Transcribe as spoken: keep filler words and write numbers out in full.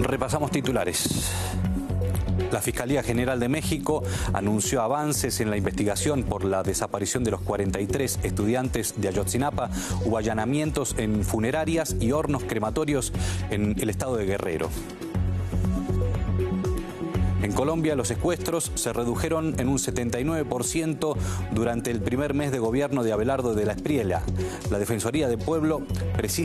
Repasamos titulares. La Fiscalía General de México anunció avances en la investigación por la desaparición de los cuarenta y tres estudiantes de Ayotzinapa. Hubo allanamientos en funerarias y hornos crematorios en el estado de Guerrero. En Colombia, los secuestros se redujeron en un setenta y nueve por ciento durante el primer mes de gobierno de Abelardo de la Espriella. La Defensoría del Pueblo precisa